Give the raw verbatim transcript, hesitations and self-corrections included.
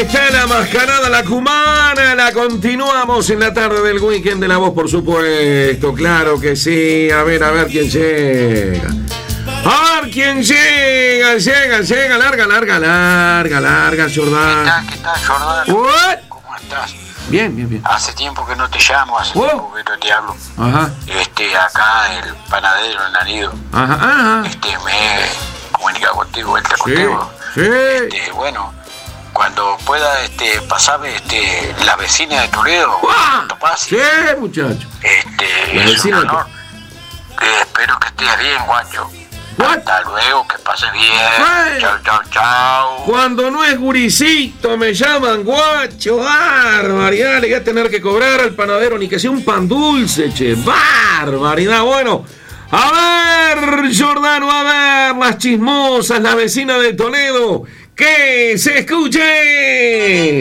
está la mascarada, la cumana, la continuamos en la tarde del weekend de La Voz, por supuesto, claro que sí. A ver, a ver quién llega. A ver quién llega, llega, llega, larga, larga, larga, larga, Jordán. ¿Qué tal, qué tal, Jordán? What? ¿Cómo estás? Bien, bien, bien. Hace tiempo que no te llamo, hace Oh. tiempo que no te hablo. Ajá, Este, acá el panadero Nanido, ajá, ajá. este, me he comunicado contigo, vuelta Sí, contigo. sí. Este, bueno, cuando pueda, este, pasarme, este, la vecina de Toledo, ¡Guau! Topasi. Sí, muchacho. Este, La es vecina un de honor. Eh, espero que estés bien, guacho. What? Hasta luego, que pases bien. Hey. Chau, chau, chau. Cuando no es guricito me llaman guacho, barbaridad, le voy a tener que cobrar al panadero ni que sea un pan dulce, che, barbaridad. Bueno, a ver, Jordano, a ver, las chismosas, la vecina de Toledo, que se escuche.